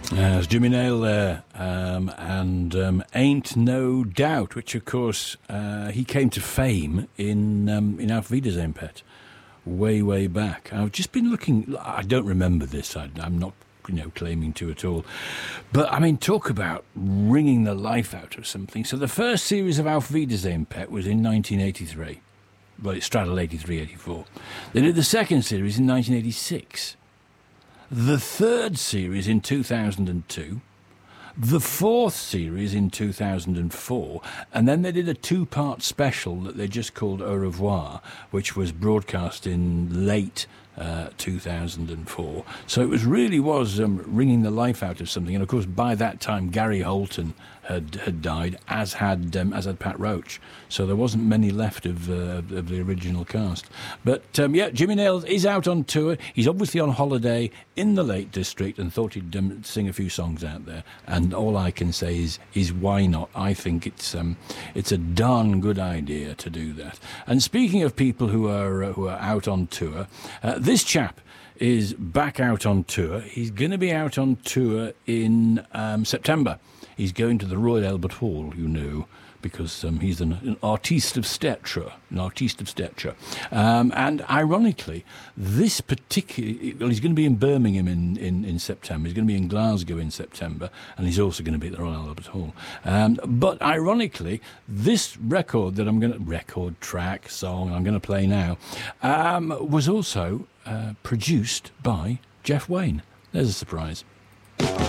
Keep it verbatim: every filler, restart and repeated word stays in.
Uh, it's Jimmy Nail there, um, and um, Ain't No Doubt, which of course uh, he came to fame in um, in Auf Wiedersehen, Pet, way, way back. I've just been looking, I don't remember this, I, I'm not you know, claiming to at all. But, I mean, talk about wringing the life out of something. So the first series of Auf Wiedersehen, Pet, was in nineteen eighty-three. Well, it straddled eighty-three, eighty-four. They did the second series in nineteen eighty-six. The third series in two thousand two, the fourth series in two thousand four, and then they did a two-part special that they just called Au Revoir, which was broadcast in late uh, two thousand four. So it was really was um, wringing the life out of something. And of course, by that time, Gary Holton had had died, as had um, as had Pat Roach. So there wasn't many left of, uh, of the original cast. But um, yeah, Jimmy Nail is out on tour. He's obviously on holiday in the Lake District and thought he'd um, sing a few songs out there. And all I can say is is why not? I think it's um, it's a darn good idea to do that. And speaking of people who are uh, who are out on tour, uh, this chap is back out on tour. He's going to be out on tour in um, September. He's going to the Royal Albert Hall, you know, because um, he's an, an artiste of stature, an artiste of stature. Um, and ironically, this particular... Well, he's going to be in Birmingham in, in, in September. He's going to be in Glasgow in September. And he's also going to be at the Royal Albert Hall. Um, but ironically, this record that I'm going to... Record, track, song I'm going to play now um, was also uh, produced by Jeff Wayne. There's a surprise.